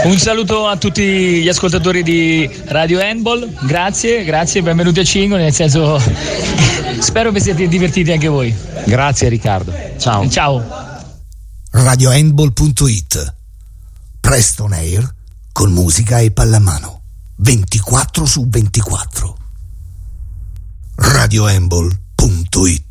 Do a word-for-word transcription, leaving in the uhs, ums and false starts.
Un saluto a tutti gli ascoltatori di Radio Handball, grazie, grazie, benvenuti a Cingoli, nel senso spero vi siete divertiti anche voi. Grazie Riccardo, ciao. Ciao. radio handball punto it, Preston Air con musica e pallamano ventiquattro su ventiquattro. radio handball punto it